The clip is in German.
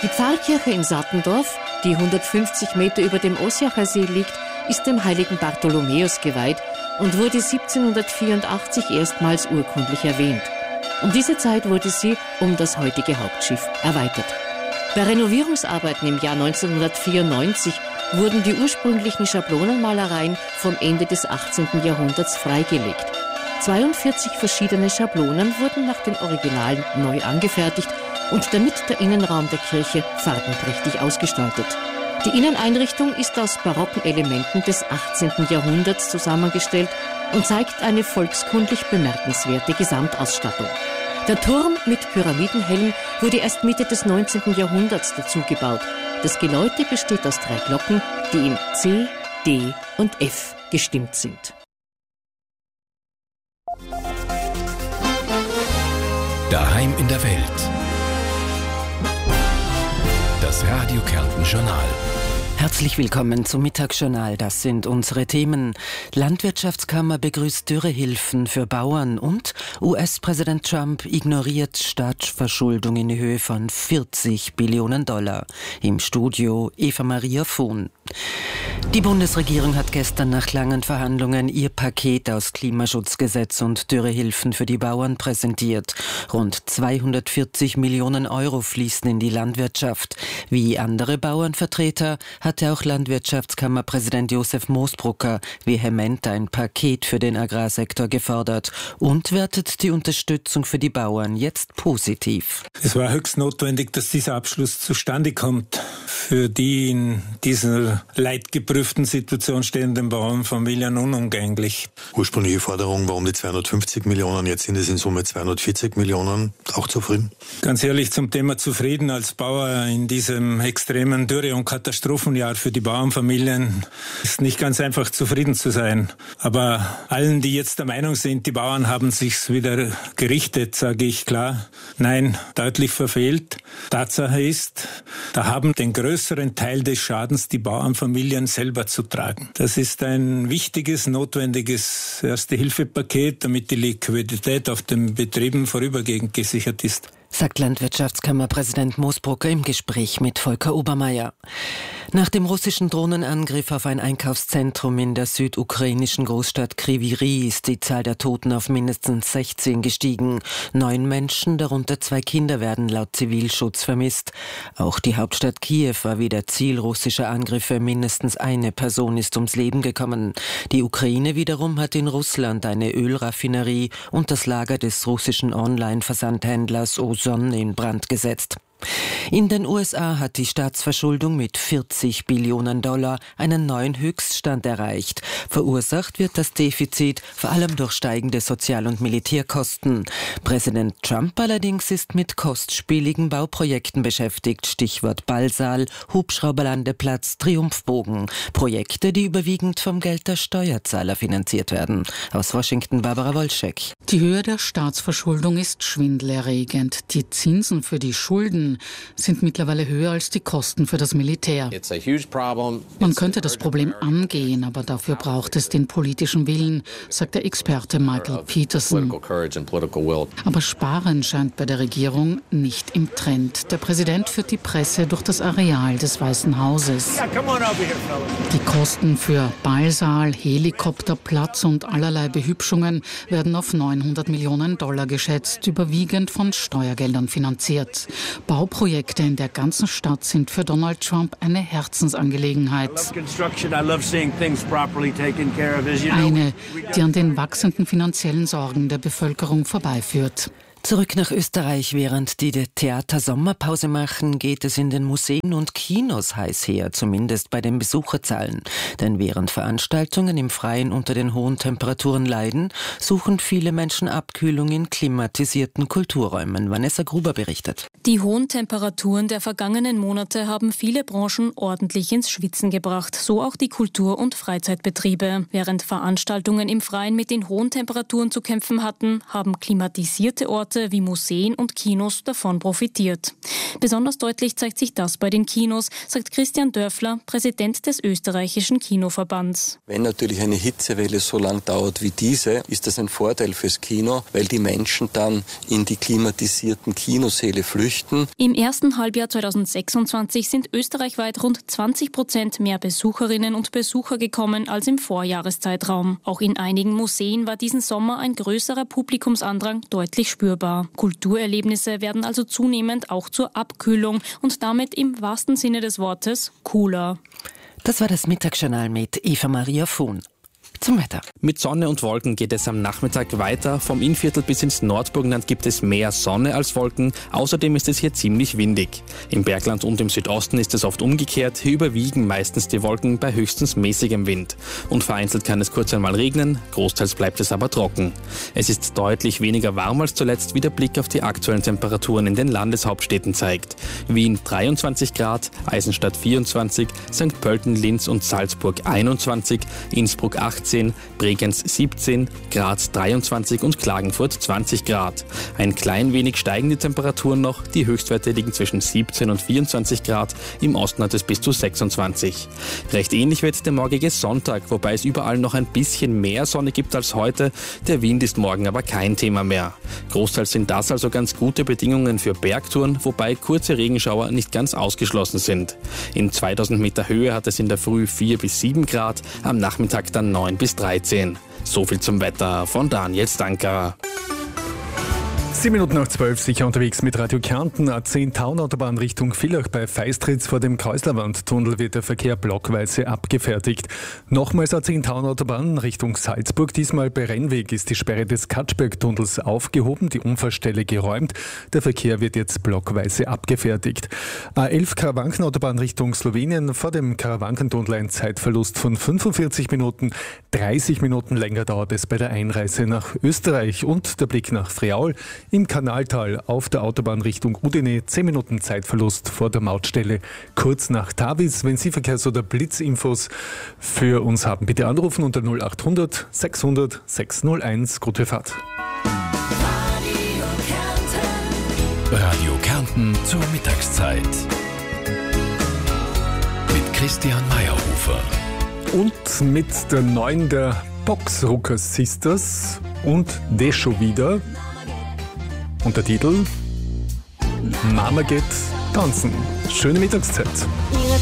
Die Pfarrkirche in Sattendorf, die 150 Meter über dem Osjacher See liegt, ist dem heiligen Bartholomäus geweiht und wurde 1784 erstmals urkundlich erwähnt. Um diese Zeit wurde sie um das heutige Hauptschiff erweitert. Bei Renovierungsarbeiten im Jahr 1994 wurden die ursprünglichen Schablonenmalereien vom Ende des 18. Jahrhunderts freigelegt. 42 verschiedene Schablonen wurden nach den Originalen neu angefertigt und damit der Innenraum der Kirche farbenprächtig ausgestaltet. Die Inneneinrichtung ist aus barocken Elementen des 18. Jahrhunderts zusammengestellt und zeigt eine volkskundlich bemerkenswerte Gesamtausstattung. Der Turm mit Pyramidenhelm wurde erst Mitte des 19. Jahrhunderts dazu gebaut. Das Geläute besteht aus 3 Glocken, die in C, D und F gestimmt sind. Daheim in der Welt. Das Radio Kärnten Journal. Herzlich willkommen zum Mittagsjournal. Das sind unsere Themen. Landwirtschaftskammer begrüßt Dürrehilfen für Bauern und US-Präsident Trump ignoriert Staatsverschuldung in Höhe von $40 Billionen. Im Studio Eva-Maria Vohn. Die Bundesregierung hat gestern nach langen Verhandlungen ihr Paket aus Klimaschutzgesetz und Dürrehilfen für die Bauern präsentiert. Rund 240 Millionen Euro fließen in die Landwirtschaft. Wie andere Bauernvertreter hatte auch Landwirtschaftskammerpräsident Josef Moosbrucker vehement ein Paket für den Agrarsektor gefordert und wertet die Unterstützung für die Bauern jetzt positiv. Es war höchst notwendig, dass dieser Abschluss zustande kommt. Für die in dieser leidgeprüften Situation stehenden Bauernfamilien unumgänglich. Ursprüngliche Forderung war um die 250 Millionen, jetzt sind es in Summe 240 Millionen. Auch zufrieden? Ganz ehrlich, zum Thema zufrieden als Bauer in diesem extremen Dürre- und Katastrophenjahr für die Bauernfamilien ist nicht ganz einfach zufrieden zu sein. Aber allen, die jetzt der Meinung sind, die Bauern haben sich's wieder gerichtet, sage ich klar, nein, deutlich verfehlt. Tatsache ist, da haben den größeren Teil des Schadens die Bauernfamilien selber zu tragen. Das ist ein wichtiges, notwendiges Erste-Hilfe-Paket, damit die Liquidität auf den Betrieben vorübergehend gesichert ist, sagt Landwirtschaftskammerpräsident Moosbrucker im Gespräch mit Volker Obermeier. Nach dem russischen Drohnenangriff auf ein Einkaufszentrum in der südukrainischen Großstadt Kryvyi Rih ist die Zahl der Toten auf mindestens 16 gestiegen. 9 Menschen, darunter 2 Kinder, werden laut Zivilschutz vermisst. Auch die Hauptstadt Kiew war wieder Ziel russischer Angriffe. Mindestens eine Person ist ums Leben gekommen. Die Ukraine wiederum hat in Russland eine Ölraffinerie und das Lager des russischen Online-Versandhändlers Ozon in Brand gesetzt. In den USA hat die Staatsverschuldung mit $40 Billionen einen neuen Höchststand erreicht. Verursacht wird das Defizit vor allem durch steigende Sozial- und Militärkosten. Präsident Trump allerdings ist mit kostspieligen Bauprojekten beschäftigt. Stichwort Ballsaal, Hubschrauberlandeplatz, Triumphbogen. Projekte, die überwiegend vom Geld der Steuerzahler finanziert werden. Aus Washington Barbara Wolschek. Die Höhe der Staatsverschuldung ist schwindelerregend. Die Zinsen für die Schulden sind mittlerweile höher als die Kosten für das Militär. Man könnte das Problem angehen, aber dafür braucht es den politischen Willen, sagt der Experte Michael Peterson. Aber Sparen scheint bei der Regierung nicht im Trend. Der Präsident führt die Presse durch das Areal des Weißen Hauses. Die Kosten für Ballsaal, Helikopterplatz und allerlei Behübschungen werden auf $900 Millionen geschätzt, überwiegend von Steuergeldern finanziert. Bauprojekte in der ganzen Stadt sind für Donald Trump eine Herzensangelegenheit. Eine, die an den wachsenden finanziellen Sorgen der Bevölkerung vorbeiführt. Zurück nach Österreich. Während die Theater Sommerpause machen, geht es in den Museen und Kinos heiß her, zumindest bei den Besucherzahlen. Denn während Veranstaltungen im Freien unter den hohen Temperaturen leiden, suchen viele Menschen Abkühlung in klimatisierten Kulturräumen. Vanessa Gruber berichtet. Die hohen Temperaturen der vergangenen Monate haben viele Branchen ordentlich ins Schwitzen gebracht, so auch die Kultur- und Freizeitbetriebe. Während Veranstaltungen im Freien mit den hohen Temperaturen zu kämpfen hatten, haben klimatisierte Orte Standorte wie Museen und Kinos davon profitiert. Besonders deutlich zeigt sich das bei den Kinos, sagt Christian Dörfler, Präsident des österreichischen Kinoverbands. Wenn natürlich eine Hitzewelle so lang dauert wie diese, ist das ein Vorteil fürs Kino, weil die Menschen dann in die klimatisierten Kinosäle flüchten. Im ersten Halbjahr 2026 sind österreichweit rund 20% mehr Besucherinnen und Besucher gekommen als im Vorjahreszeitraum. Auch in einigen Museen war diesen Sommer ein größerer Publikumsandrang deutlich spürbar. Kulturerlebnisse werden also zunehmend auch zur Abkühlung und damit im wahrsten Sinne des Wortes cooler. Das war das Mittagsjournal mit Eva Maria Fuhn. Zum Wetter. Mit Sonne und Wolken geht es am Nachmittag weiter. Vom Innviertel bis ins Nordburgenland gibt es mehr Sonne als Wolken. Außerdem ist es hier ziemlich windig. Im Bergland und im Südosten ist es oft umgekehrt. Hier überwiegen meistens die Wolken bei höchstens mäßigem Wind. Und vereinzelt kann es kurz einmal regnen, großteils bleibt es aber trocken. Es ist deutlich weniger warm als zuletzt, wie der Blick auf die aktuellen Temperaturen in den Landeshauptstädten zeigt. Wien 23 Grad, Eisenstadt 24, St. Pölten, Linz und Salzburg 21, Innsbruck 18, Bregenz 17, Graz 23 und Klagenfurt 20 Grad. Ein klein wenig steigen die Temperaturen noch, die Höchstwerte liegen zwischen 17 und 24 Grad, im Osten hat es bis zu 26. Recht ähnlich wird der morgige Sonntag, wobei es überall noch ein bisschen mehr Sonne gibt als heute, der Wind ist morgen aber kein Thema mehr. Großteils sind das also ganz gute Bedingungen für Bergtouren, wobei kurze Regenschauer nicht ganz ausgeschlossen sind. In 2000 Meter Höhe hat es in der Früh 4 bis 7 Grad, am Nachmittag dann 9 bis 13. So viel zum Wetter von Daniel Stanker. 7:07, sicher unterwegs mit Radio Kärnten. A10 Taunautobahn Richtung Villach bei Feistritz vor dem Kreuzlerwandtunnel wird der Verkehr blockweise abgefertigt. Nochmals A10 Taunautobahn Richtung Salzburg. Diesmal bei Rennweg ist die Sperre des Katschbergtunnels aufgehoben, die Unfallstelle geräumt. Der Verkehr wird jetzt blockweise abgefertigt. A11 Karawankenautobahn Richtung Slowenien vor dem Karawankentunnel ein Zeitverlust von 45 Minuten. 30 Minuten länger dauert es bei der Einreise nach Österreich und der Blick nach Friaul. Im Kanaltal auf der Autobahn Richtung Udine 10 Minuten Zeitverlust vor der Mautstelle kurz nach Tavis. Wenn Sie Verkehrs- oder Blitzinfos für uns haben, bitte anrufen unter 0800 600 601. Gute Fahrt. Radio Kärnten zur Mittagszeit. Mit Christian Meyerhofer. Und mit der neuen der Boxrucker Sisters und Descho wieder. Und der Titel Mama geht tanzen. Schöne Mittagszeit. Ihre